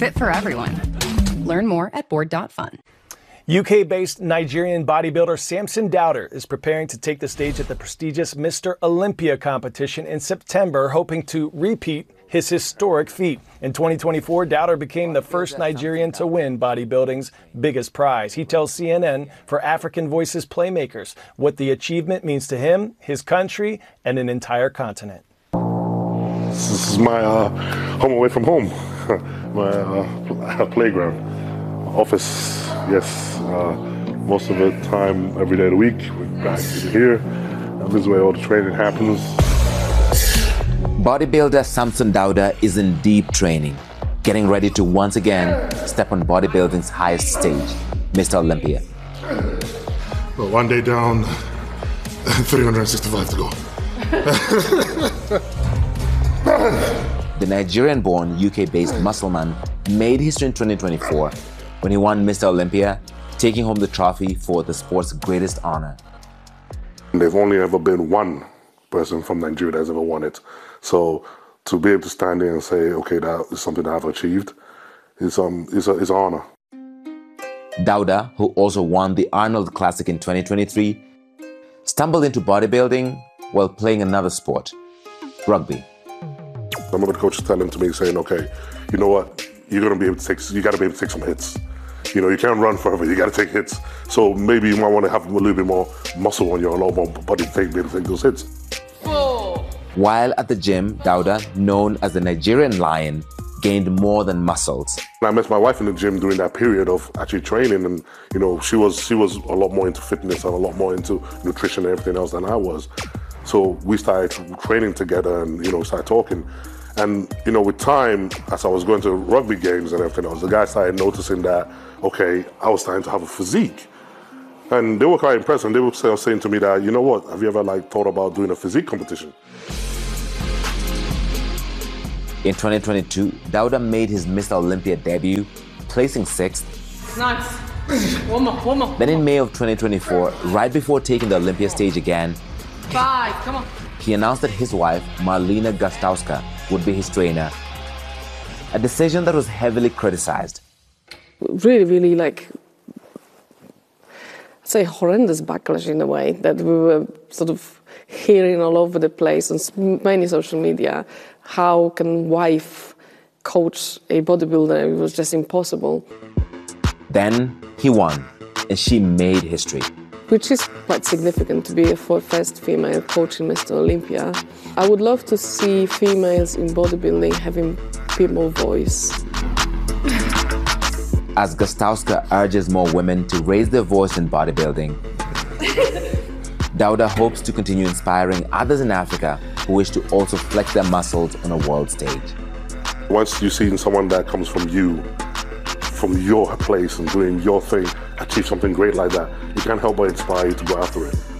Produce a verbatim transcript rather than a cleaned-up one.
fit for everyone. Learn more at board dot fun. U K-based Nigerian bodybuilder Samson Dauda is preparing to take the stage at the prestigious Mister Olympia competition in September, hoping to repeat his historic feat. In twenty twenty-four, Dauda became the first Nigerian to win bodybuilding's biggest prize. He tells C N N for African Voices Playmakers what the achievement means to him, his country, and an entire continent. This is my uh, home away from home, my uh, playground, office, yes. Uh, most of the time, every day of the week, we're back here. And this is where all the training happens. Bodybuilder Samson Dauda is in deep training, getting ready to once again step on bodybuilding's highest stage, Mister Olympia. Well, one day down, three hundred sixty-five to go. The Nigerian-born, U K-based muscleman made history in twenty twenty-four when he won Mister Olympia, taking home the trophy for the sport's greatest honor. There's only ever been one person from Nigeria that's ever won it. So to be able to stand there and say, okay, that is something that I've achieved, it's, um, it's, a, it's an honor. Dauda, who also won the Arnold Classic in twenty twenty-three, stumbled into bodybuilding while playing another sport, rugby. I remember the coach telling to me, saying, okay, you know what, you're gonna be able to take, you gotta be able to take some hits. You know, you can't run forever, you gotta take hits. So maybe you might wanna have a little bit more muscle on your lower body to be able to take those hits. Oh. While at the gym, Dauda, known as the Nigerian Lion, gained more than muscles. I met my wife in the gym during that period of actually training, and you know, she was she was a lot more into fitness and a lot more into nutrition and everything else than I was. So we started training together and, you know, started talking. And, you know, with time, as I was going to rugby games and everything else, the guys started noticing that, okay, I was starting to have a physique. And they were quite impressed, and they were saying to me that, you know what, have you ever, like, thought about doing a physique competition? In twenty twenty-two, Dauda made his Mister Olympia debut, placing sixth. Nice. One more, one more. Then in May of twenty twenty-four, right before taking the Olympia stage again, Five, come on. he announced that his wife, Marlena Gostowska, would be his trainer. A decision that was heavily criticized. Really, really, like, I'd say horrendous backlash in a way that we were sort of hearing all over the place on many social media. How can wife coach a bodybuilder? It was just impossible. Then he won, and she made history. Which is quite significant to be a first female coach in Mister Olympia. I would love to see females in bodybuilding having a bit more voice. As Gostowska urges more women to raise their voice in bodybuilding, Dauda hopes to continue inspiring others in Africa who wish to also flex their muscles on a world stage. Once you've seen someone that comes from you, from your place and doing your thing, achieve something great like that, you can't help but inspire you to go after it.